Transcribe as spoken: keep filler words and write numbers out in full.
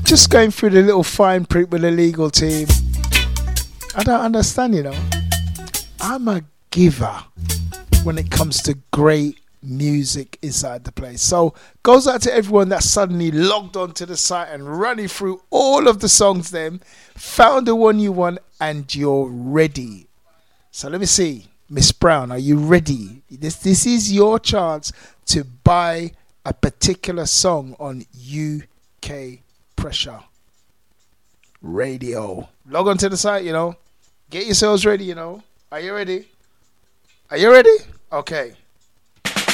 Just going through the little fine print with the legal team. I don't understand, you know. I'm a giver when it comes to great music inside the place. So goes out to everyone that suddenly logged onto the site and running through all of the songs then, found the one you want, and you're ready. So let me see. Miss Brown, are you ready? This this is your chance to buy a particular song on U K Pressure Radio. Log on to the site, you know. Get yourselves ready, you know. Are you ready? Are you ready? Okay.